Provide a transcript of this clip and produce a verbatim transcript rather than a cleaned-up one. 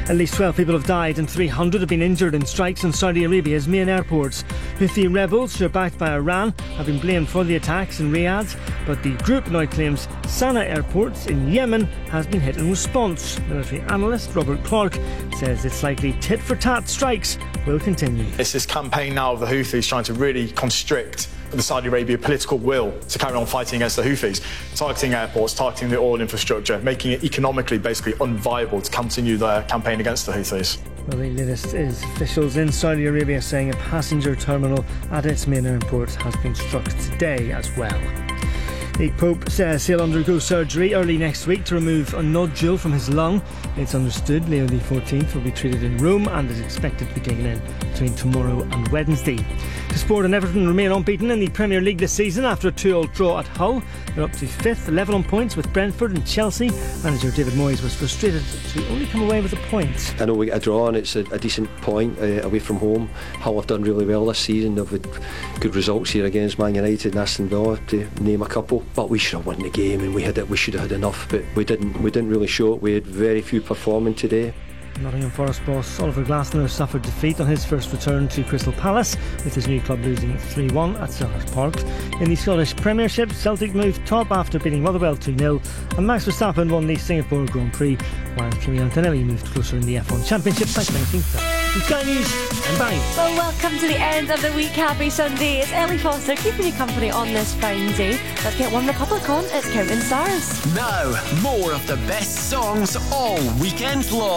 At least twelve people have died and three hundred have been injured in strikes in Saudi Arabia's main airports. Houthi rebels, who are backed by Iran, have been blamed for the attacks in Riyadh, but the group now claims Sana'a airport in Yemen has been hit in response. Military analyst Robert Clark says it's likely tit-for-tat strikes will continue. It's this campaign now of the Houthis trying to really constrict the Saudi Arabia political will to carry on fighting against the Houthis, targeting airports, targeting the oil infrastructure, making it economically basically unviable to continue their campaign against the Houthis. Well, the latest is officials in Saudi Arabia saying a passenger terminal at its main airport has been struck today as well. The Pope says he'll undergo surgery early next week to remove a nodule from his lung. It's understood Leo the fourteenth will be treated in Rome and is expected to be taken in between tomorrow and Wednesday. To sport, and Everton remain unbeaten in the Premier League this season after a two-all draw at Hull. They're up to fifth, level on points with Brentford and Chelsea. Manager David Moyes was frustrated to only come away with a point. I know we get a draw and it's a, a decent point uh, away from home. Hull have done really well this season. They've had good results here against Man United and Aston Villa, to name a couple. But we should have won the game, and we had it. We should have had enough, but we didn't. We didn't really show it. We had very few performing today. Nottingham Forest boss Oliver Glasner suffered defeat on his first return to Crystal Palace, with his new club losing three one at Selhurst Park. In the Scottish Premiership, Celtic moved top after beating Motherwell two nil, and Max Verstappen won the Singapore Grand Prix, while Kimi Antonelli moved closer in the F one Championship by finishing third. From Sky News, and bye. Well, welcome to the end of the week. Happy Sunday. It's Ellie Foster keeping you company on this fine day. Let's get One Republic on. It's Counting Stars. Now, more of the best songs all weekend long.